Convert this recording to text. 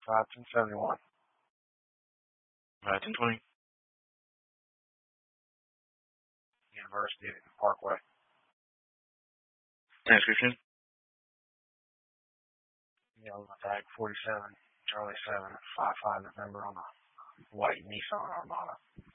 1071. 1020. University Parkway. Description. Yellow tag 47, Charlie 7, 55 November on a white Nissan Armada.